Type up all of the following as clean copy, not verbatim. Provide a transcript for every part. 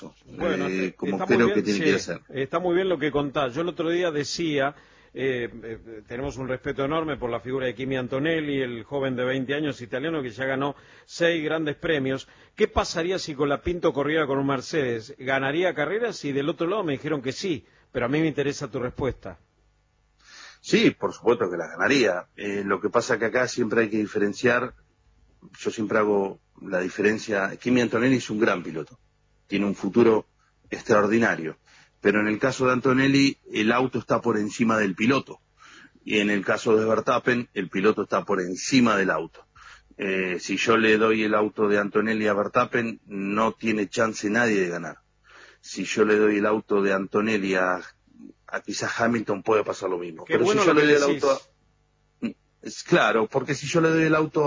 peligroso, Bueno, como está muy creo que bien, tiene sí, que ser. está muy bien lo que contás. Yo el otro día decía, tenemos un respeto enorme por la figura de Kimi Antonelli, el joven de 20 años italiano que ya ganó 6 grandes premios. ¿Qué pasaría si Colapinto corriera con un Mercedes? ¿Ganaría carreras? Y del otro lado me dijeron que sí, pero a mí me interesa tu respuesta. Sí, por supuesto que la ganaría. Lo que pasa que acá siempre hay que diferenciar, yo siempre hago la diferencia. Kimi Antonelli es un gran piloto, tiene un futuro extraordinario, pero en el caso de Antonelli el auto está por encima del piloto, y en el caso de Verstappen el piloto está por encima del auto. Si yo le doy el auto de Antonelli a Verstappen, no tiene chance nadie de ganar. Si yo le doy el auto de Antonelli a quizás Hamilton, puede pasar lo mismo. Qué Pero si bueno yo lo le que doy el auto decís. es claro, porque si yo le doy el auto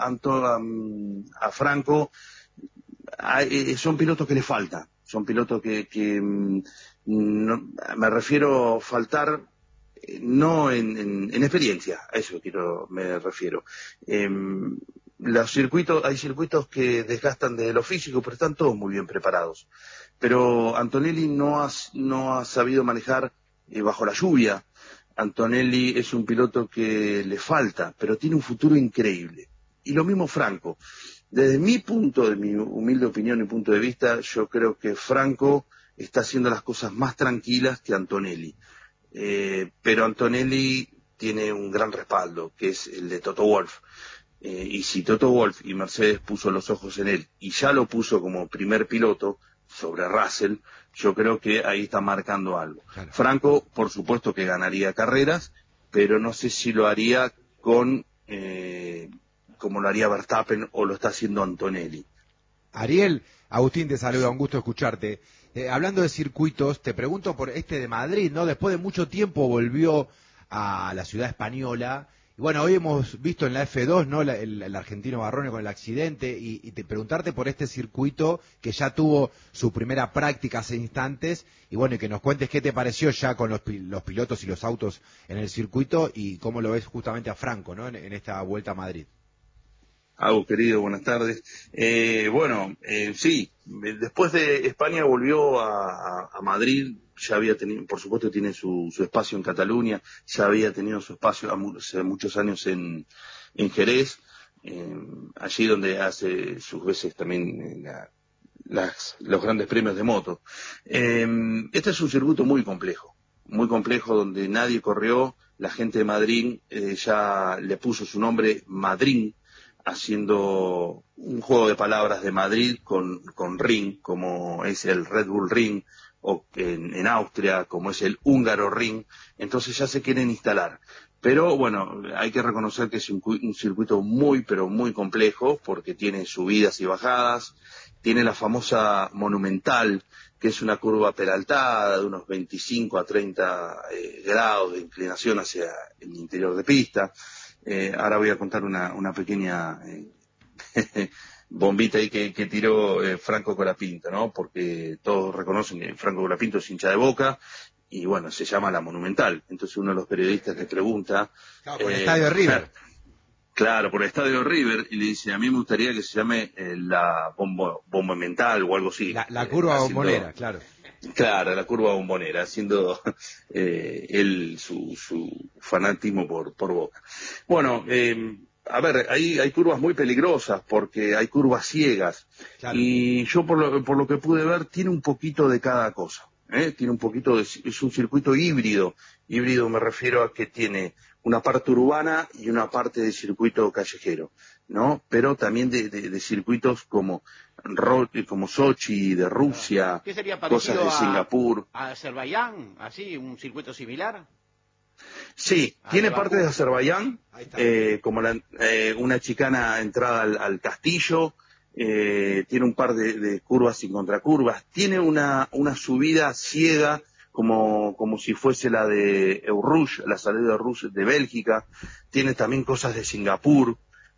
a Franco, son pilotos que le faltan, son pilotos que no, me refiero faltar, no en experiencia, a eso me refiero. Hay circuitos que desgastan desde lo físico, pero están todos muy bien preparados. Pero Antonelli no ha sabido manejar bajo la lluvia. Antonelli es un piloto que le falta, pero tiene un futuro increíble. Y lo mismo Franco. Desde de mi humilde opinión y punto de vista, yo creo que Franco está haciendo las cosas más tranquilas que Antonelli. Pero Antonelli tiene un gran respaldo, que es el de Toto Wolff. Y si Toto Wolff y Mercedes puso los ojos en él, y ya lo puso como primer piloto sobre Russell, yo creo que ahí está marcando algo. Claro. Franco, por supuesto que ganaría carreras, pero no sé si lo haría como lo haría Verstappen o lo está haciendo Antonelli. Ariel, Agustín te saluda, un gusto escucharte. Hablando de circuitos, te pregunto por este de Madrid, ¿no? Después de mucho tiempo volvió a la ciudad española. Y bueno, hoy hemos visto en la F2, ¿no? El argentino Barrone con el accidente y te preguntarte por este circuito que ya tuvo su primera práctica hace instantes y bueno, y que nos cuentes qué te pareció ya con los pilotos y los autos en el circuito y cómo lo ves justamente a Franco, ¿no? En esta vuelta a Madrid. Querido, buenas tardes. Sí, después de España volvió a Madrid, ya había tenido, por supuesto tiene su espacio en Cataluña, ya había tenido su espacio hace muchos años en Jerez, allí donde hace sus veces también los grandes premios de moto. Este es un circuito muy complejo donde nadie corrió. La gente de Madrid ya le puso su nombre Madrid, haciendo un juego de palabras de Madrid con Ring, como es el Red Bull Ring, o en Austria, como es el húngaro Ring. Entonces ya se quieren instalar. Pero bueno, hay que reconocer que es un circuito muy, pero muy complejo, porque tiene subidas y bajadas, tiene la famosa Monumental, que es una curva peraltada de unos 25 a 30 grados de inclinación hacia el interior de pista. Ahora voy a contar una pequeña bombita ahí que tiró Franco Colapinto, ¿no? Porque todos reconocen que Franco Colapinto es hincha de Boca, y bueno, se llama la Monumental. Entonces uno de los periodistas le pregunta... Claro, por el estadio de River. Claro, por el estadio River, y le dice, a mí me gustaría que se llame la bomba mental o algo así. La curva Haciendo, bombonera, claro. claro, la curva bombonera, haciendo él su fanatismo por Boca. Bueno, a ver, hay curvas muy peligrosas porque hay curvas ciegas, Claro. y yo por lo que pude ver tiene un poquito de cada cosa. Tiene un poquito es un circuito híbrido. Híbrido me refiero a que tiene una parte urbana y una parte de circuito callejero, ¿no? Pero también de circuitos como Sochi, de Rusia, ¿Qué sería cosas parecido de Singapur. a Azerbaiyán? ¿Así? ¿Un circuito similar? Sí, Al de tiene parte Bakú. de Azerbaiyán, Ahí está. como una chicana entrada al castillo. Tiene un par de curvas y contracurvas, tiene una subida ciega como si fuese la de Eau-Rouge, la salida de Eau-Rouge de Bélgica. Tiene también cosas de Singapur,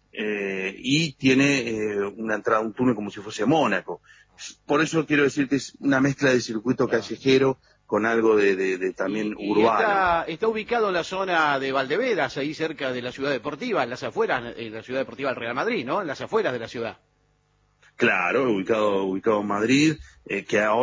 y tiene una entrada, un túnel como si fuese Mónaco. Por eso quiero decir que es una mezcla de circuito Claro. callejero con algo de también Y urbano. está ubicado en la zona de Valdeveras, ahí cerca de la ciudad deportiva, en las afueras, en la ciudad deportiva del Real Madrid, ¿no? En las afueras de la ciudad. Claro, ubicado en Madrid, que ahora